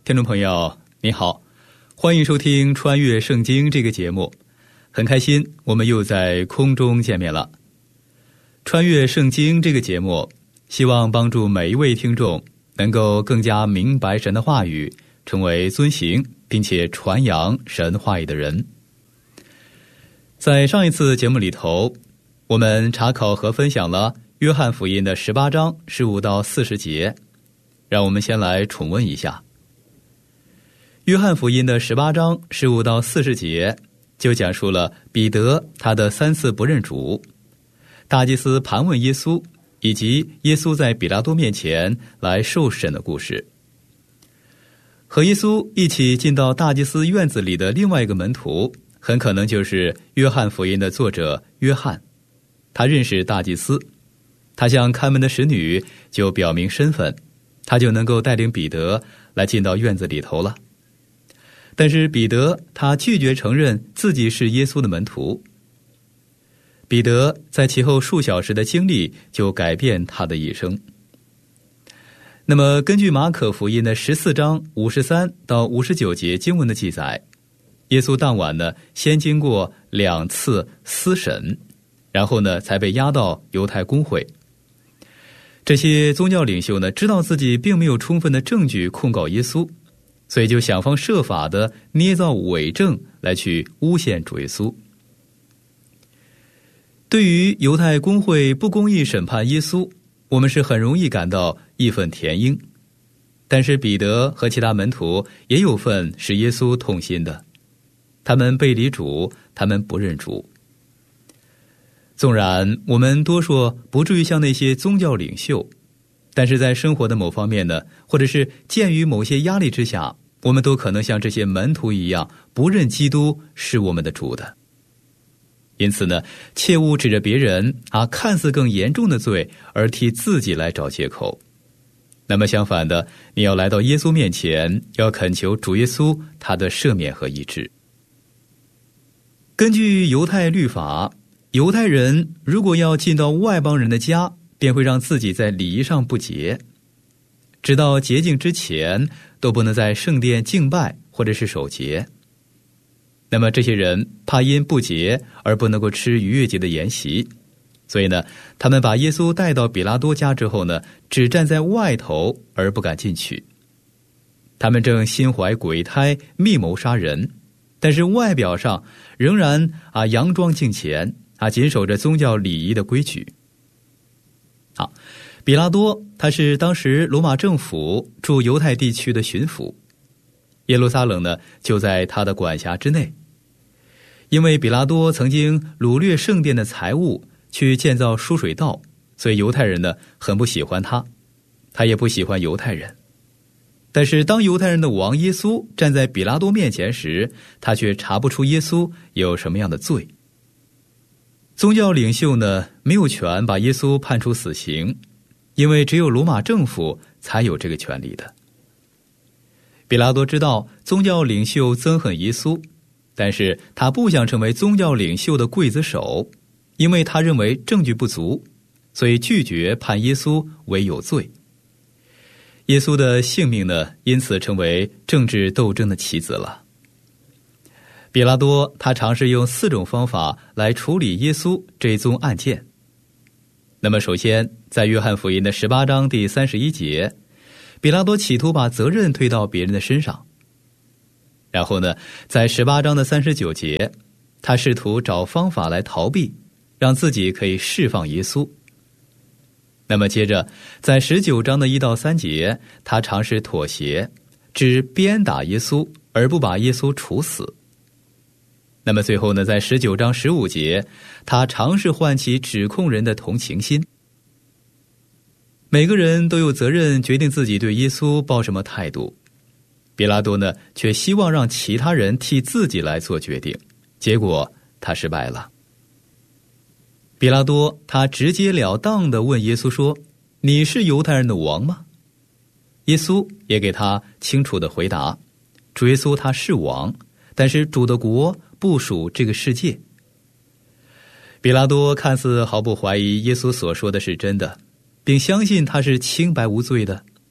听众朋友你好，欢迎收听穿越圣经这个节目，很开心我们又在空中见面了。穿越圣经这个节目希望帮助每一位听众能够更加明白神的话语，成为遵行并且传扬神话语的人。在上一次节目里头，我们查考和分享了约翰福音的18章15到40节，让我们先来重温一下。约翰福音的18章15到40节就讲述了彼得他的3次不认主，大祭司盘问耶稣，以及耶稣在比拉多面前来受审的故事。和耶稣一起进到大祭司院子里的另外一个门徒，很可能就是约翰福音的作者约翰。他认识大祭司，他向看门的使女就表明身份，他就能够带领彼得来进到院子里头了。但是彼得他拒绝承认自己是耶稣的门徒。彼得在其后数小时的经历就改变他的一生。那么根据马可福音的14章53到59节经文的记载，耶稣当晚呢先经过2次司审，然后呢才被押到犹太公会。这些宗教领袖呢知道自己并没有充分的证据控告耶稣，所以就想方设法的捏造伪证来去诬陷主耶稣。对于犹太公会不公义审判耶稣，我们是很容易感到义愤填膺，但是彼得和其他门徒也有份使耶稣痛心的，他们背离主，他们不认主。纵然我们多说不至于像那些宗教领袖，但是在生活的某方面呢，或者是鉴于某些压力之下，我们都可能像这些门徒一样不认基督是我们的主的。因此呢，切勿指着别人看似更严重的罪而替自己来找借口。那么相反的，你要来到耶稣面前，要恳求主耶稣他的赦免和医治。根据犹太律法，犹太人如果要进到外邦人的家，便会让自己在礼仪上不洁，直到洁净之前都不能在圣殿敬拜或者是守节。那么这些人怕因不洁而不能够吃逾越节的筵席，所以呢，他们把耶稣带到比拉多家之后呢，只站在外头而不敢进去。他们正心怀鬼胎，密谋杀人，但是外表上仍然佯装敬虔，谨守着宗教礼仪的规矩。好，比拉多他是当时罗马政府驻犹太地区的巡抚，耶路撒冷呢就在他的管辖之内。因为比拉多曾经掳掠圣殿的财物去建造输水道，所以犹太人呢很不喜欢他，他也不喜欢犹太人。但是当犹太人的王耶稣站在比拉多面前时，他却查不出耶稣有什么样的罪。宗教领袖呢没有权把耶稣判处死刑，因为只有罗马政府才有这个权利的。比拉多知道宗教领袖憎恨耶稣，但是他不想成为宗教领袖的刽子手，因为他认为证据不足，所以拒绝判耶稣为有罪。耶稣的性命呢因此成为政治斗争的棋子了。比拉多他尝试用4种方法来处理耶稣这宗案件。那么首先，在约翰福音的18章第31节，比拉多企图把责任推到别人的身上。然后呢，在18章的39节，他试图找方法来逃避，让自己可以释放耶稣。那么接着，在19章的1到3节，他尝试妥协，只鞭打耶稣，而不把耶稣处死。那么最后呢，在19章15节，他尝试唤起指控人的同情心。每个人都有责任决定自己对耶稣抱什么态度，比拉多呢却希望让其他人替自己来做决定，结果他失败了。比拉多他直截了当地问耶稣说：“你是犹太人的王吗？”耶稣也给他清楚地回答：“主耶稣他是王，但是主的国不属这个世界。”比拉多看似毫不怀疑耶稣所说的是真的，并相信他是清白无罪的。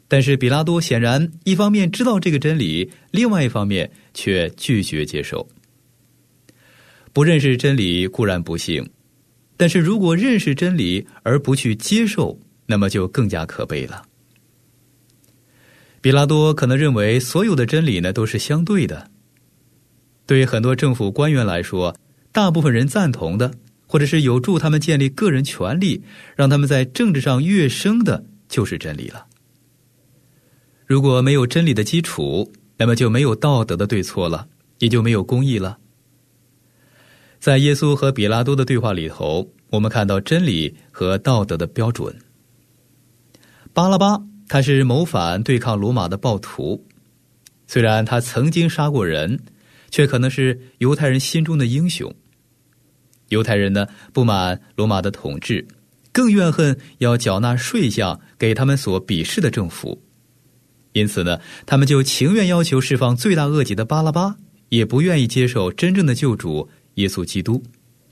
但是比拉多显然一方面知道这个真理，另外一方面却拒绝接受。不认识真理固然不幸，但是如果认识真理而不去接受，那么就更加可悲了。比拉多可能认为所有的真理呢都是相对的。对于很多政府官员来说，大部分人赞同的，或者是有助他们建立个人权利，让他们在政治上跃升的，就是真理了。如果没有真理的基础，那么就没有道德的对错了，也就没有公义了。在耶稣和比拉多的对话里头，我们看到真理和道德的标准。巴拉巴他是谋反对抗罗马的暴徒，虽然他曾经杀过人，却可能是犹太人心中的英雄。犹太人呢，不满罗马的统治，更怨恨要缴纳税项给他们所鄙视的政府。因此呢，他们就情愿要求释放罪大恶极的巴拉巴，也不愿意接受真正的救主耶稣基督。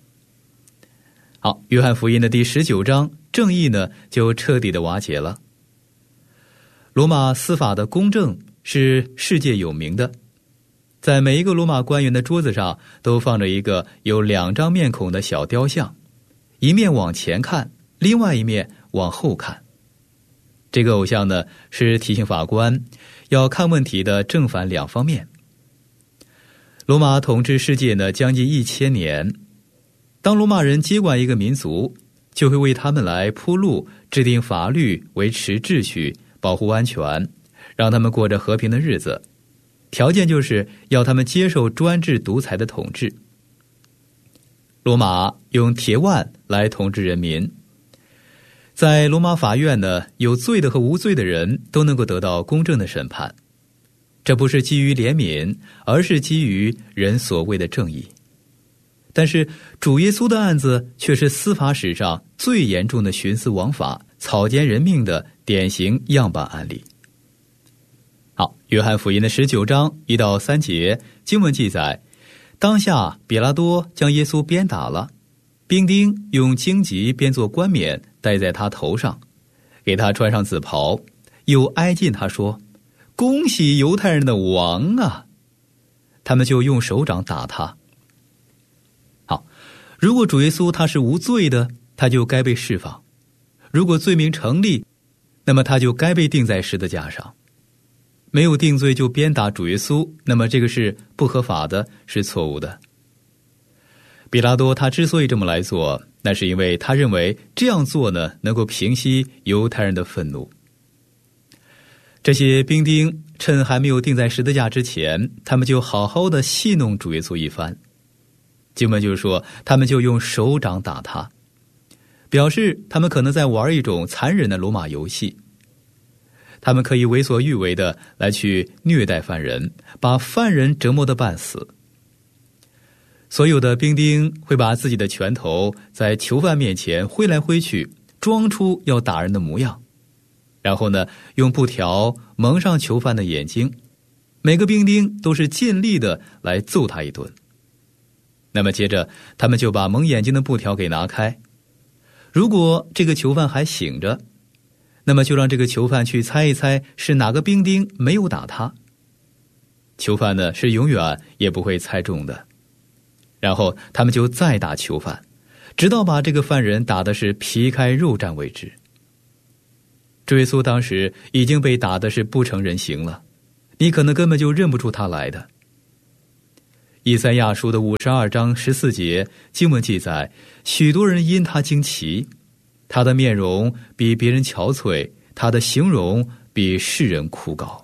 好，约翰福音的第19章，正义呢就彻底的瓦解了。罗马司法的公正是世界有名的，在每一个罗马官员的桌子上都放着一个有2张面孔的小雕像，一面往前看，另外一面往后看。这个偶像呢，是提醒法官要看问题的正反两方面。罗马统治世界呢将近1000年，当罗马人接管一个民族，就会为他们来铺路，制定法律，维持秩序，保护安全，让他们过着和平的日子。条件就是要他们接受专制独裁的统治。罗马用铁腕来统治人民。在罗马法院呢，有罪的和无罪的人都能够得到公正的审判。这不是基于怜悯，而是基于人所谓的正义。但是主耶稣的案子却是司法史上最严重的徇私枉法、草菅人命的典型样板案例。好，约翰福音的19章1到3节，经文记载，当下比拉多将耶稣鞭打了，兵丁用荆棘编作冠冕戴在他头上，给他穿上紫袍，又挨近他说，恭喜犹太人的王啊！他们就用手掌打他。好，如果主耶稣他是无罪的，他就该被释放；如果罪名成立，那么他就该被钉在十字架上。没有定罪就鞭打主耶稣，那么这个是不合法的，是错误的。比拉多他之所以这么来做，那是因为他认为这样做呢，能够平息犹太人的愤怒。这些兵丁趁还没有钉在十字架之前，他们就好好的戏弄主耶稣一番。经文就是说，他们就用手掌打他，表示他们可能在玩一种残忍的罗马游戏。他们可以为所欲为的来去虐待犯人，把犯人折磨得半死。所有的兵丁会把自己的拳头在囚犯面前挥来挥去，装出要打人的模样，然后呢，用布条蒙上囚犯的眼睛，每个兵丁都是尽力的来揍他一顿。那么接着他们就把蒙眼睛的布条给拿开，如果这个囚犯还醒着，那么就让这个囚犯去猜一猜是哪个兵丁没有打他。囚犯呢是永远也不会猜中的。然后他们就再打囚犯，直到把这个犯人打的是皮开肉绽为止。主耶稣当时已经被打的是不成人形了，你可能根本就认不出他来的。以赛亚书的52章14节，经文记载，许多人因他惊奇，他的面容比别人憔悴，他的形容比世人枯槁。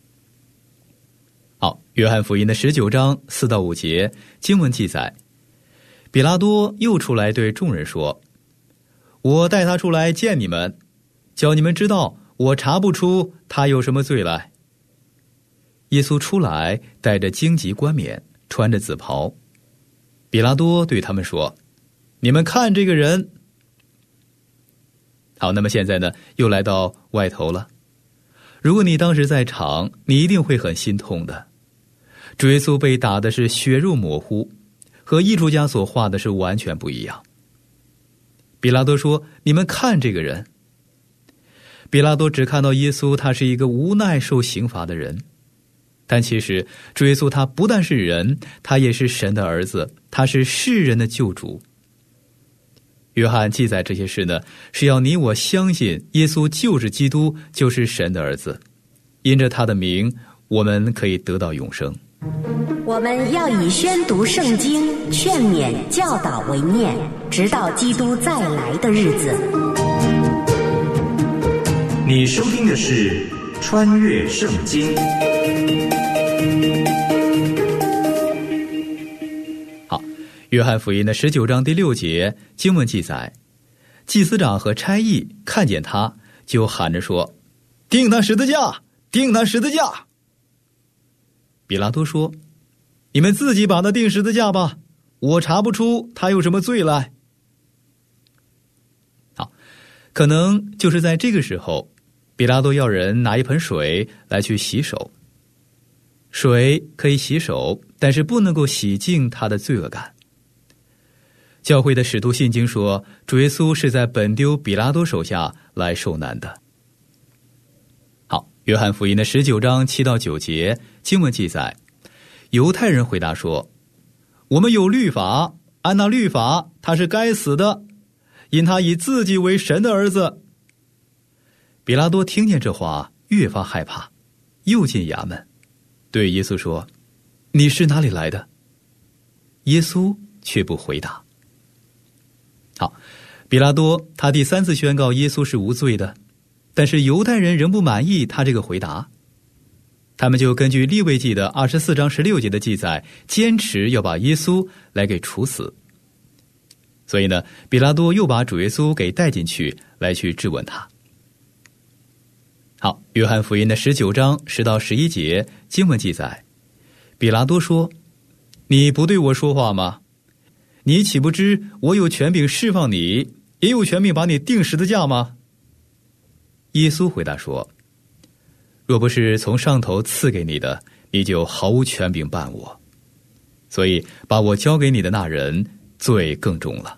好，约翰福音的19章4到5节，经文记载，比拉多又出来对众人说，我带他出来见你们，叫你们知道我查不出他有什么罪来。耶稣出来，带着荆棘冠冕，穿着紫袍。比拉多对他们说，你们看这个人。好，那么现在呢，又来到外头了。如果你当时在场，你一定会很心痛的。主耶稣被打的是血肉模糊，和艺术家所画的是完全不一样。比拉多说，你们看这个人。 比拉多只看到耶稣他是一个无奈受刑罚的人，但其实主耶稣他不但是人，他也是神的儿子，他是世人的救主。约翰记载这些事呢，是要你我相信耶稣就是基督，就是神的儿子，因着他的名，我们可以得到永生。 我们要以宣读圣经、劝勉、教导为念，直到基督再来的日子。 你收听的是《穿越圣经》。 好，约翰福音的19章第6节经文记载，祭司长和差役看见他，就喊着说：“钉他十字架，钉他十字架！”比拉多说：“你们自己把他钉十字架吧，我查不出他有什么罪来。”好，可能就是在这个时候，比拉多要人拿一盆水来去洗手。水可以洗手，但是不能够洗净他的罪恶感。教会的使徒信经说，主耶稣是在本丢比拉多手下来受难的。好，约翰福音的19章7到9节经文记载，犹太人回答说：“我们有律法，按那律法他是该死的，因他以自己为神的儿子。”比拉多听见这话，越发害怕，又进衙门，对耶稣说：“你是哪里来的？”耶稣却不回答。好，比拉多他第3次宣告耶稣是无罪的，但是犹太人仍不满意他这个回答，他们就根据利未记的24章16节的记载，坚持要把耶稣来给处死。所以呢，比拉多又把主耶稣给带进去，来去质问他。好，约翰福音的19章10到11节经文记载，比拉多说：“你不对我说话吗？你岂不知我有权柄释放你，也有权柄把你钉十字架吗？”耶稣回答说：“若不是从上头赐给你的，你就毫无权柄办我。所以把我交给你的那人，罪更重了。”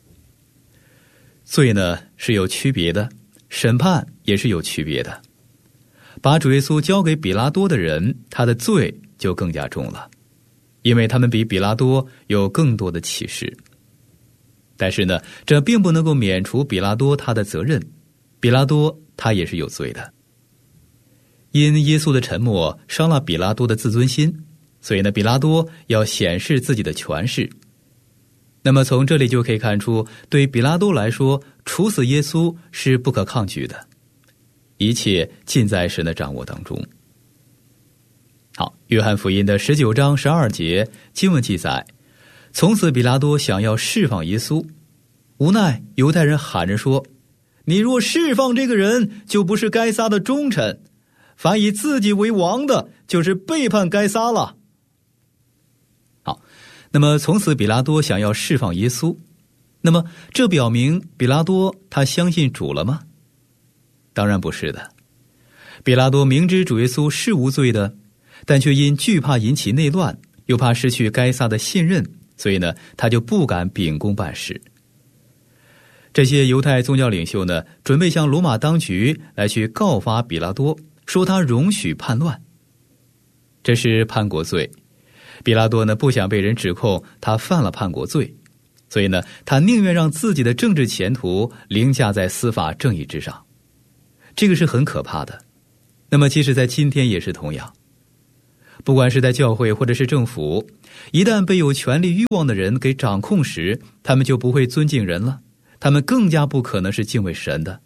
罪呢是有区别的，审判也是有区别的。把主耶稣交给比拉多的人，他的罪就更加重了，因为他们比比拉多有更多的启示。但是呢，这并不能够免除比拉多他的责任，比拉多他也是有罪的。因耶稣的沉默伤了比拉多的自尊心，所以呢，比拉多要显示自己的权势。那么从这里就可以看出，对比拉多来说，处死耶稣是不可抗拒的，一切尽在神的掌握当中。好，约翰福音的19章12节经文记载，从此比拉多想要释放耶稣，无奈犹太人喊着说：“你若释放这个人，就不是该撒的忠臣，凡以自己为王的，就是背叛该撒了。”好，那么从此比拉多想要释放耶稣，那么这表明比拉多他相信主了吗？当然不是的。比拉多明知主耶稣是无罪的，但却因惧怕引起内乱，又怕失去该撒的信任，所以呢，他就不敢秉公办事。这些犹太宗教领袖呢，准备向罗马当局来去告发比拉多，说他容许叛乱，这是叛国罪。比拉多呢，不想被人指控他犯了叛国罪，所以呢，他宁愿让自己的政治前途凌驾在司法正义之上。这个是很可怕的。那么即使在今天也是同样，不管是在教会或者是政府，一旦被有权力欲望的人给掌控时，他们就不会尊敬人了，他们更加不可能是敬畏神的。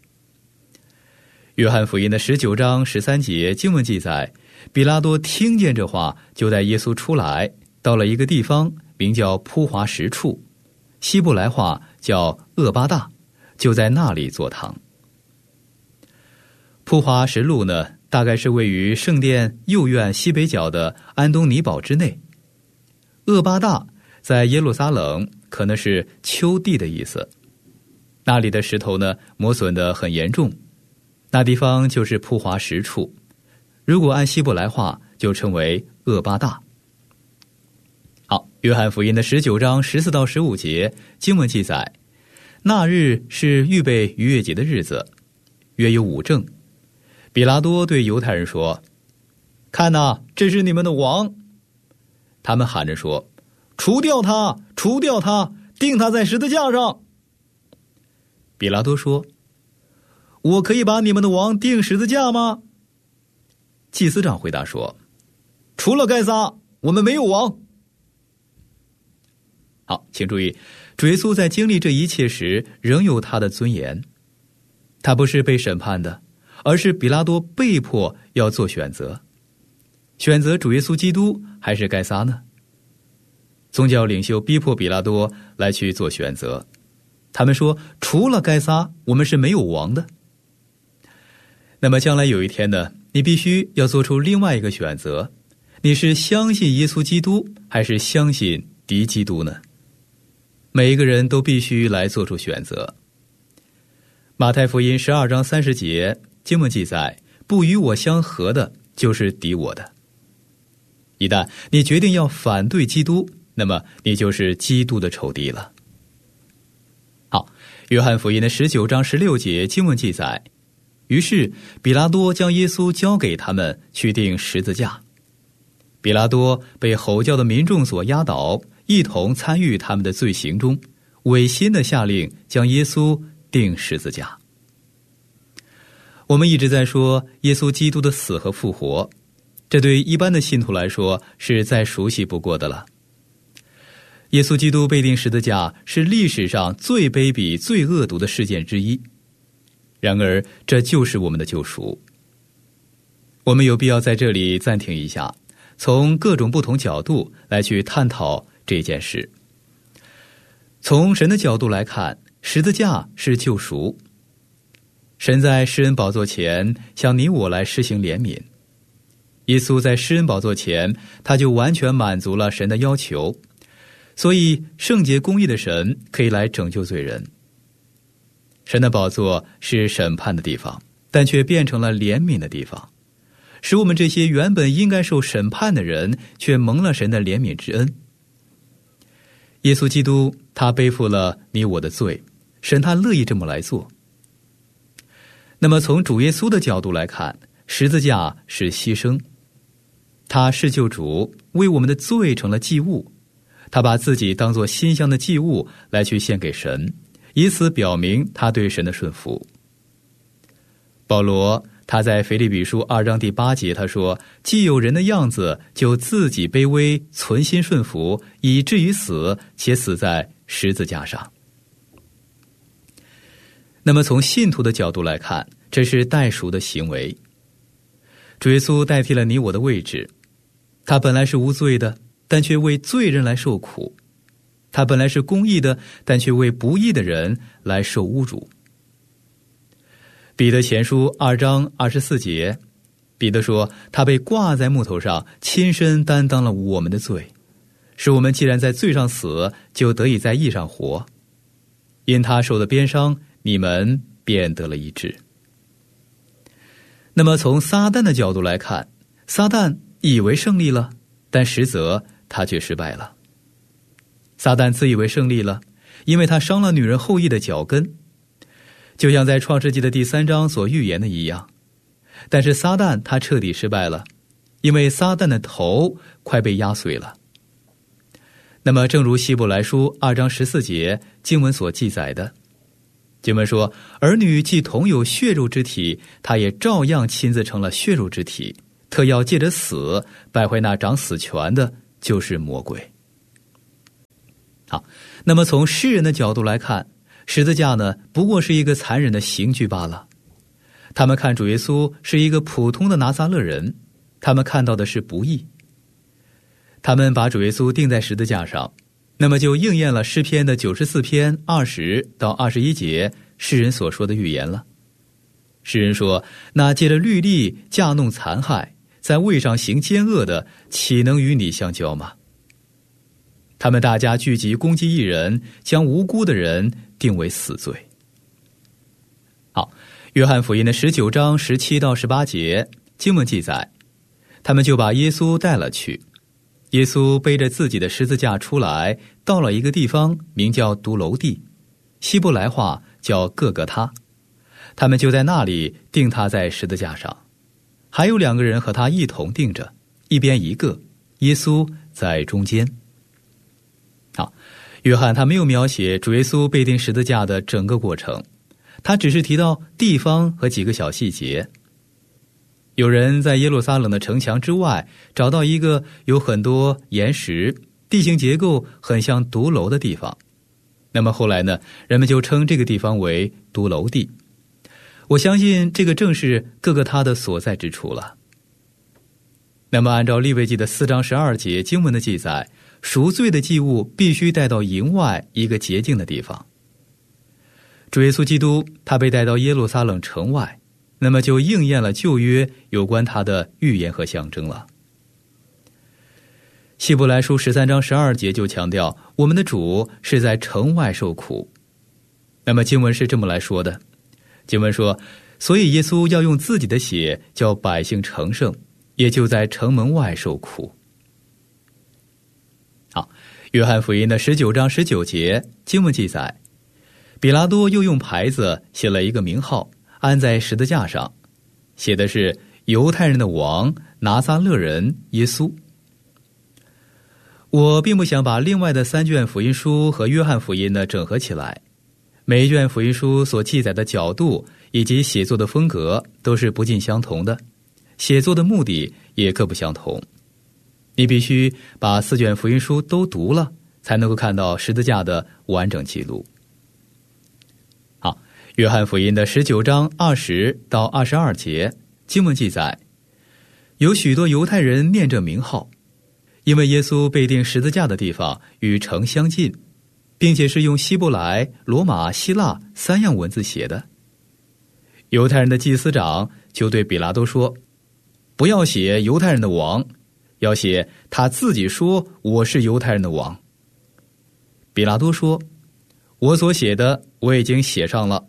约翰福音的19章13节经文记载，比拉多听见这话，就带耶稣出来，到了一个地方名叫铺华石处，希伯来话叫厄巴大，就在那里坐堂。铺华石路呢，大概是位于圣殿右院西北角的安东尼堡之内。厄巴大在耶路撒冷可能是丘地的意思，那里的石头呢磨损得很严重，那地方就是铺华石处，如果按希伯来话就称为厄巴大。好，约翰福音的19章14到15节经文记载，那日是预备逾越节的日子， 约有5正。比拉多对犹太人说：“看哪，这是你们的王。”他们喊着说：“除掉他，除掉他，钉他在十字架上。”比拉多说：“我可以把你们的王钉十字架吗？”祭司长回答说：“除了该撒，我们没有王。”好，请注意，主耶稣在经历这一切时仍有他的尊严。他不是被审判的，而是比拉多被迫要做选择，选择主耶稣基督还是该撒呢？宗教领袖逼迫比拉多来去做选择，他们说除了该撒，我们是没有王的。那么将来有一天呢，你必须要做出另外一个选择，你是相信耶稣基督还是相信敌基督呢？每一个人都必须来做出选择。马太福音12章30节经文记载，不与我相合的就是敌我的。一旦你决定要反对基督，那么你就是基督的仇敌了。好，约翰福音的19章16节经文记载，于是比拉多将耶稣交给他们去钉十字架。比拉多被吼叫的民众所压倒，一同参与他们的罪行中，违心的下令将耶稣钉十字架。我们一直在说耶稣基督的死和复活，这对一般的信徒来说是再熟悉不过的了。耶稣基督被钉十字架是历史上最卑鄙、最恶毒的事件之一，然而这就是我们的救赎。我们有必要在这里暂停一下，从各种不同角度来去探讨这件事。从神的角度来看，十字架是救赎。神在施恩宝座前向你我来施行怜悯。耶稣在施恩宝座前，他就完全满足了神的要求，所以圣洁公义的神可以来拯救罪人。神的宝座是审判的地方，但却变成了怜悯的地方，使我们这些原本应该受审判的人，却蒙了神的怜悯之恩。耶稣基督他背负了你我的罪，神他乐意这么来做。那么从主耶稣的角度来看，十字架是牺牲，他是救主，为我们的罪成了祭物，他把自己当作馨香的祭物来去献给神，以此表明他对神的顺服。保罗他在腓立比书2章第8节他说，既有人的样子，就自己卑微，存心顺服，以至于死，且死在十字架上。那么从信徒的角度来看，这是代赎的行为。主耶稣代替了你我的位置，他本来是无罪的，但却为罪人来受苦；他本来是公义的，但却为不义的人来受侮辱。彼得前书2章24节，彼得说，他被挂在木头上，亲身担当了我们的罪，使我们既然在罪上死，就得以在义上活。因他受的鞭伤，你们便得了医治。那么从撒旦的角度来看，撒旦以为胜利了，但实则他却失败了。撒旦自以为胜利了，因为他伤了女人后裔的脚跟，就像在创世纪的第3章所预言的一样。但是撒旦他彻底失败了，因为撒旦的头快被压碎了。那么正如希伯来书2章14节经文所记载的，经文说，儿女既同有血肉之体，他也照样亲自成了血肉之体，特要借着死败坏那掌死权的，就是魔鬼。好，那么从世人的角度来看，十字架呢，不过是一个残忍的刑具罢了。他们看主耶稣是一个普通的拿撒勒人，他们看到的是不义。他们把主耶稣钉在十字架上，那么就应验了诗篇的94篇20到21节诗人所说的预言了。诗人说，那借着律例架弄残害，在位上行奸恶的，岂能与你相交吗？他们大家聚集攻击一人，将无辜的人定为死罪。好，约翰福音的19章17到18节经文记载，他们就把耶稣带了去。耶稣背着自己的十字架出来，到了一个地方，名叫独楼地，希伯来话叫各各他。 他们就在那里钉他在十字架上，还有2个人和他一同钉着，一边一个，耶稣在中间。好，约翰他没有描写主耶稣被钉十字架的整个过程，他只是提到地方和几个小细节。有人在耶路撒冷的城墙之外找到一个有很多岩石，地形结构很像独楼的地方，那么后来呢，人们就称这个地方为独楼地。我相信这个正是各个他的所在之处了。那么按照利未记的4章12节经文的记载，赎罪的祭物必须带到营外一个洁净的地方。主耶稣基督他被带到耶路撒冷城外，那么就应验了旧约有关他的预言和象征了。希伯来书13章12节就强调，我们的主是在城外受苦。那么经文是这么来说的，经文说，所以耶稣要用自己的血叫百姓成圣，也就在城门外受苦。好，约翰福音的19章19节经文记载，比拉多又用牌子写了一个名号，安在十字架上，写的是犹太人的王拿撒勒人耶稣。我并不想把另外的3卷福音书和约翰福音呢整合起来，每一卷福音书所记载的角度以及写作的风格都是不尽相同的，写作的目的也各不相同。你必须把4卷福音书都读了，才能够看到十字架的完整记录。好，约翰福音的19章20到22节经文记载，有许多犹太人念这名号，因为耶稣被钉十字架的地方与城相近，并且是用希伯来、罗马、希腊3样文字写的。犹太人的祭司长就对比拉多说，不要写犹太人的王，要写他自己说我是犹太人的王。比拉多说，我所写的我已经写上了。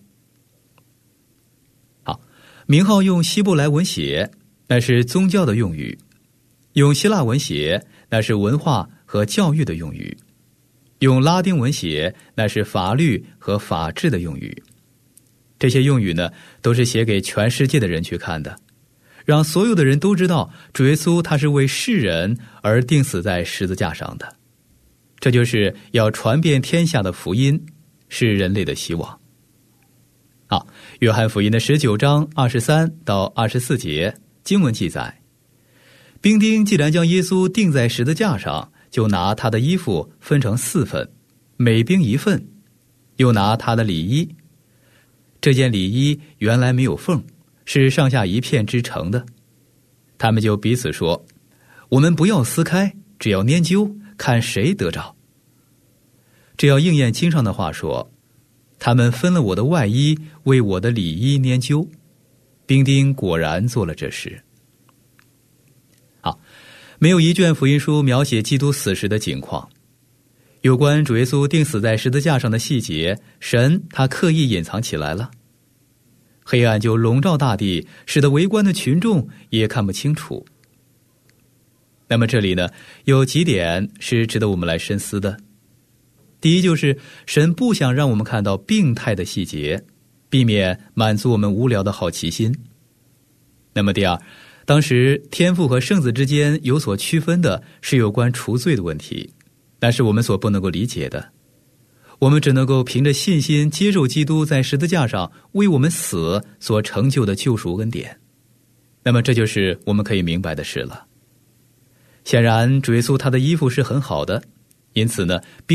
好，名号用希伯来文写，那是宗教的用语；用希腊文写，那是文化和教育的用语；用拉丁文写，那是法律和法治的用语。这些用语呢，都是写给全世界的人去看的，让所有的人都知道主耶稣他是为世人而钉死在十字架上的。这就是要传遍天下的福音，是人类的希望。好，约翰福音的19章23到24节经文记载，兵丁既然将耶稣钉在十字架上，就拿他的衣服分成4份，每兵1份，又拿他的里衣。这件里衣原来没有缝，是上下一片织成的。他们就彼此说，我们不要撕开，只要拈阄，看谁得着。这要应验经上的话说，他们分了我的外衣，为我的里衣拈阄。兵丁果然做了这事。好，没有一卷福音书描写基督死时的景况。有关主耶稣钉死在十字架上的细节，神他刻意隐藏起来了。黑暗就笼罩大地，使得围观的群众也看不清楚。那么这里呢，有几点是值得我们来深思的。第一，就是神不想让我们看到病态的细节，避免满足我们无聊的好奇心。那么第二，当时天父和圣子之间有所区分的是有关除罪的问题，那是我们所不能够理解的。我们只能够凭着信心接受基督在十字架上为我们死所成就的救赎恩典。那么这就是我们可以明白的事了。显然主耶稣他的衣服是很好的，因此呢